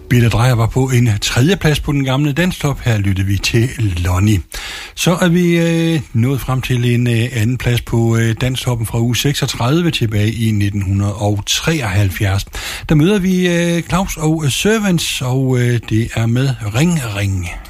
Birte Dreyer var på en 3. plads på den gamle danstop. Her lyttede vi til Lonnie. Så er vi nået frem til en anden plads på danstoppen fra uge 36 tilbage i 1973. Der møder vi Claus og Servants, og det er med Ring Ring.